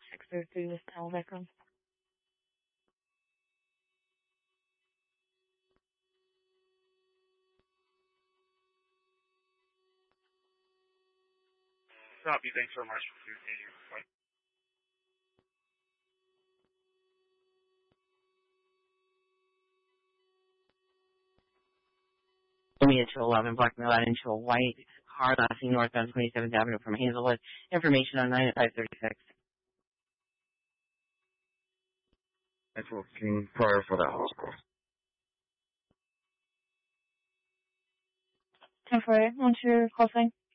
603 with Powell Vikram. Copy. Thanks so much for your bye. To 11 Blackmail out into a white car passing northbound 27th Avenue from Hazelwood. Information on 9 at 536. It's looking prior for that hospital. 10-4, what's your call sign?